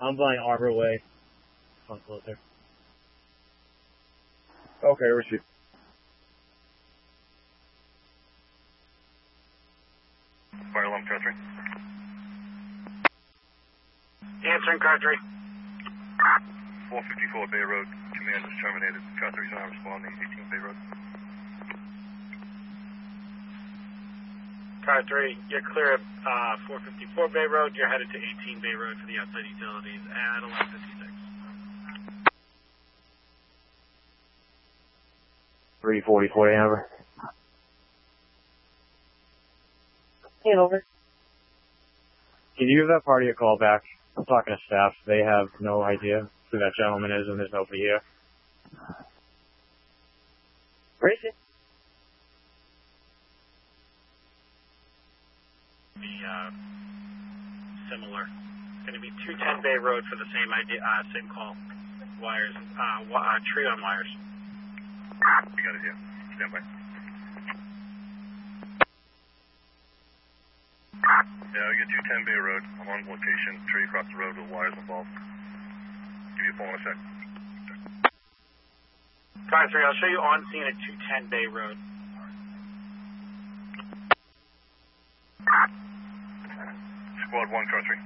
I'm buying Arbor Way. On closer. Okay, received. Fire alarm, car 3. Answering car 3. 454 Bay Road. Command is terminated. Car 3 is not responding. 18 Bay Road. Car 3, you're clear of 454 Bay Road. You're headed to 18 Bay Road for the outside utilities at 11:56. 344 Amber. Over. Can you give that party a call back? I'm talking to staff. They have no idea who that gentleman is, and there's nobody here. Where is it? Similar. It's going to be 210 Bay Road for the same idea, same call. Wires, tree on wires. You got it here. Stand by. Yeah, we get 210 Bay Road. I'm on location. Tree across the road with wires involved. Give you a phone in a sec. Car 3, I'll show you on scene at 210 Bay Road. Squad 1, car 3.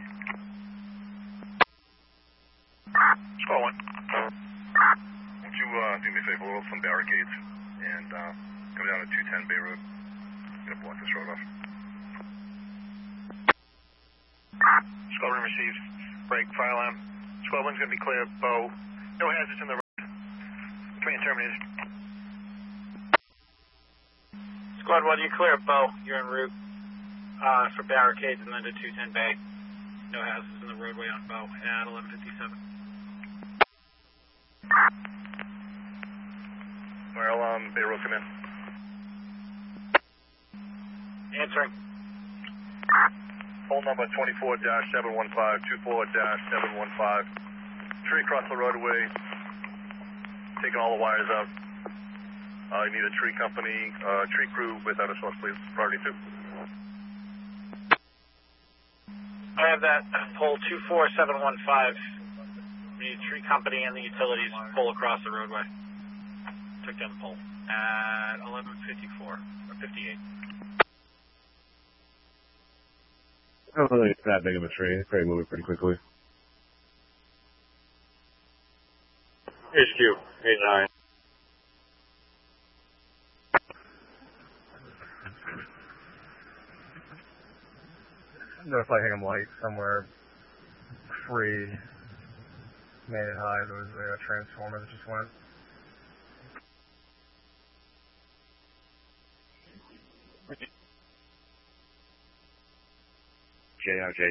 Squad 1. Won't you do me a favor, load some barricades and go down to 210 Bay Road. Gonna block this road off. Squad 1 received. Break, fire alarm. Squad 1's going to be clear. Bow. No hazards in the road. Train terminated. Squad 1, you clear. Bow. You're en route for barricades and then to 210 Bay. No hazards in the roadway on Bow at 11:57. Fire alarm, Bay Road, come in. Answering. Phone number 24-715, 24-715. Tree across the roadway. Taking all the wires out. You need a tree company, tree crew without a source, please. Priority 2. I have that pole 24715. We need a tree company and the utilities pull across the roadway. Took down the pole at 11:54 or 58. I don't think it's that big of a tree. It's probably moving pretty quickly. HQ, 89. There's like hanging light somewhere free. Made it high. There was a transformer that just went. JRJ